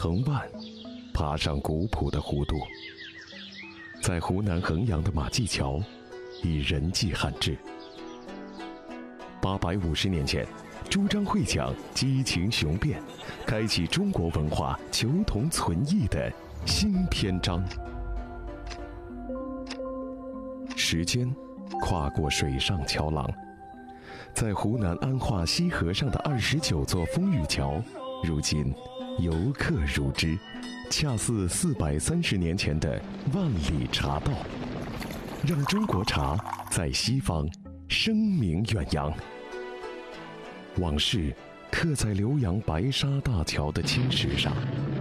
藤蔓，爬上古朴的弧度。在湖南衡阳的马驥桥，已人迹罕至。850年前，朱张会讲激情雄辩，开启中国文化求同存异的新篇章。时间跨过水上桥廊，在湖南安化西河上的29座风雨桥，如今游客如织，恰似430年前的万里茶道，让中国茶在西方声名远扬。往事刻在浏阳白沙大桥的青石上。